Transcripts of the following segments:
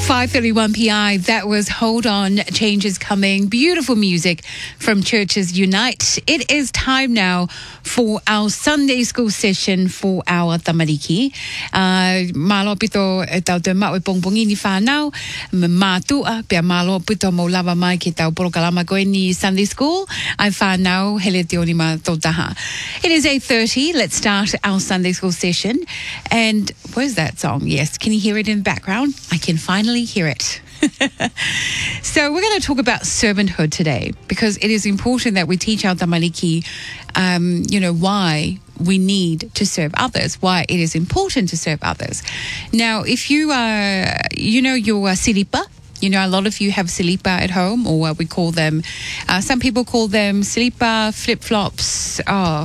5:31 PI. That was Hold On, Change is Coming. Beautiful music from Churches Unite. It is time now for our Sunday school session for our tamariki. Malo pito tau te mawe pongpongi ni whanau. Mātua pia malo pito mo lava mai ki tau porokalama koe ni Sunday school. Ai whanau hele te oni ma tō taha. It is 8:30. Let's start our Sunday school session. And where's that song? Yes, can you hear it in the background? I can finally hear it. So we're going to talk about servanthood today because it is important that we teach our tamariki, why we need to serve others, why it is important to serve others. Now, if you are, your silipa, a lot of you have silipa at home, or we call them, some people call them silipa, flip-flops,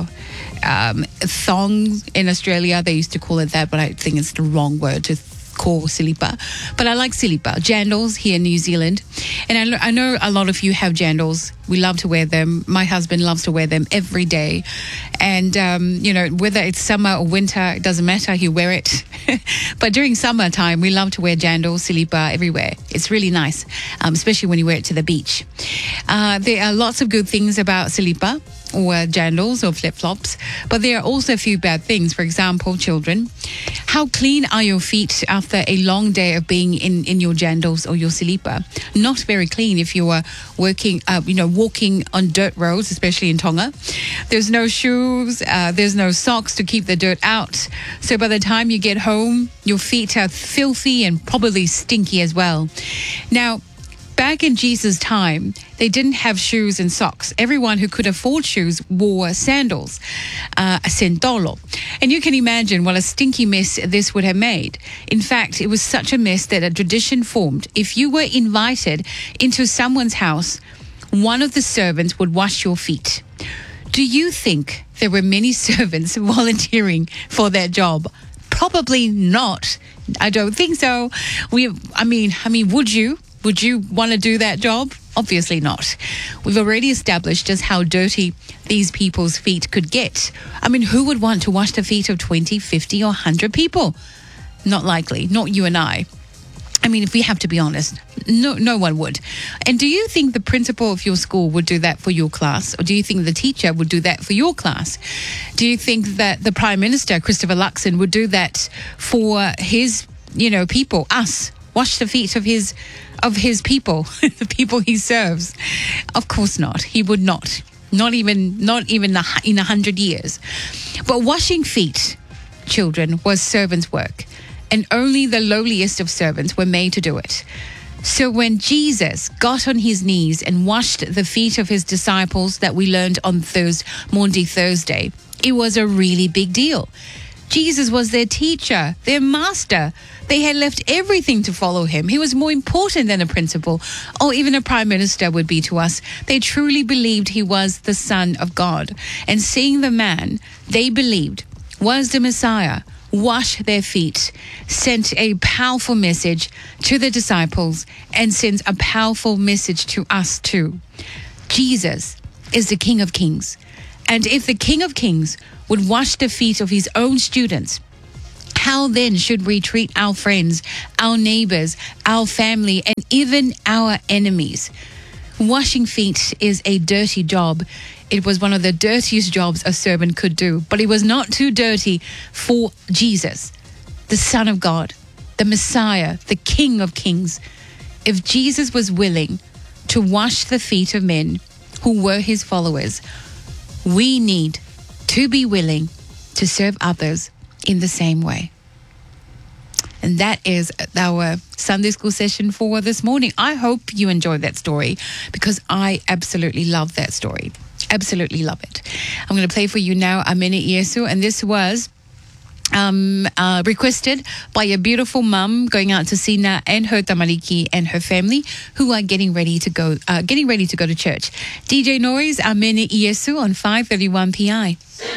thongs in Australia. They used to call it that, but I think it's the wrong word to call silipa. But I like silipa. Jandals here in New Zealand. And I know a lot of you have jandals. We love to wear them. My husband loves to wear them every day. And, whether it's summer or winter, it doesn't matter. He'll wear it. But during summertime, we love to wear jandals, silipa everywhere. It's really nice, especially when you wear it to the beach. There are lots of good things about silipa or jandals or flip-flops, but there are also a few bad things. For example, children, how clean are your feet after a long day of being in your jandals or your silipa? Not very clean if you are walking on dirt roads, especially in Tonga. There's no shoes, there's no socks to keep the dirt out. So by the time you get home, your feet are filthy and probably stinky as well. Now, back in Jesus' time, they didn't have shoes and socks. Everyone who could afford shoes wore sandals, a sandalo. And you can imagine what a stinky mess this would have made. In fact, it was such a mess that a tradition formed. If you were invited into someone's house, one of the servants would wash your feet. Do you think there were many servants volunteering for that job? Probably not. I don't think so. Would you? Would you want to do that job? Obviously not. We've already established just how dirty these people's feet could get. Who would want to wash the feet of 20, 50 or 100 people? Not likely. Not you and I. If we have to be honest, no one would. And do you think the principal of your school would do that for your class? Or do you think the teacher would do that for your class? Do you think that the Prime Minister, Christopher Luxon, would do that for his, people, us? Wash the feet of his people, the people he serves? Of course not. He would not. Not even in 100 years. But washing feet, children, was servants' work. And only the lowliest of servants were made to do it. So when Jesus got on his knees and washed the feet of his disciples that we learned on Maundy Thursday, it was a really big deal. Jesus was their teacher, their master. They had left everything to follow him. He was more important than a principal or even a prime minister would be to us. They truly believed he was the Son of God. And seeing the man they believed was the Messiah wash their feet sent a powerful message to the disciples and sends a powerful message to us too. Jesus is the King of Kings. And if the King of Kings would wash the feet of his own students, how then should we treat our friends, our neighbors, our family, and even our enemies? Washing feet is a dirty job. It was one of the dirtiest jobs a servant could do, but it was not too dirty for Jesus, the Son of God, the Messiah, the King of Kings. If Jesus was willing to wash the feet of men who were his followers, we need to be willing to serve others in the same way. And that is our Sunday school session for this morning. I hope you enjoyed that story because I absolutely love that story. Absolutely love it. I'm going to play for you now Amene Iesu, and this was requested by a beautiful mum going out to Sina and her tamariki and her family who are getting ready to go to church. DJ Noise, Amene Iesu on 5:31 PI.